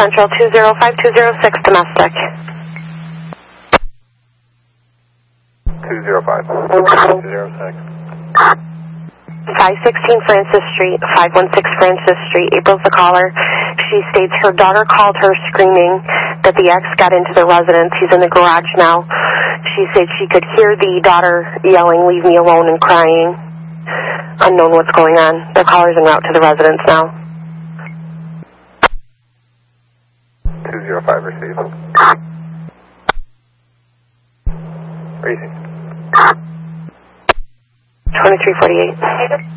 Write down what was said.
Central 205206 domestic. 205-206. 516 Francis Street, 516 Francis Street. April's the caller. She states her daughter called her screaming that the ex got into the residence. He's in the garage now. She said she could hear the daughter yelling, "Leave me alone," and crying. Unknown what's going on. The caller's en route to the residence now. 205 received. Easy. 2348.